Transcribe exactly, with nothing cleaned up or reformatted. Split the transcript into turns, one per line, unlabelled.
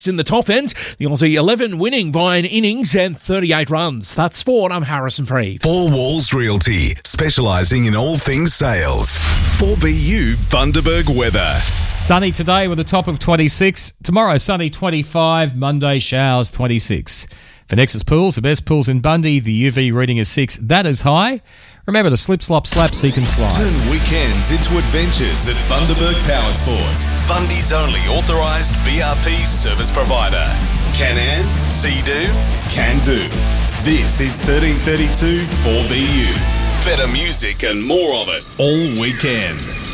In the top end, the Aussie eleven winning by an innings and thirty-eight runs. That's sport. I'm Harrison Free.
Four Walls Realty, specialising in all things sales. four B U Bundaberg weather.
Sunny today with a top of twenty-six. Tomorrow, sunny twenty-five. Monday, showers twenty-six. For Nexus Pools, the best pools in Bundy, the U V reading is six. That is high. Remember to slip, slop, slap, seek and slide.
Turn weekends into adventures at Bundaberg Power Sports. Bundy's only authorised B R P service provider. Can-Am, See-Do, Can-Do. This is thirteen thirty-two four B U. Better music and more of it all weekend.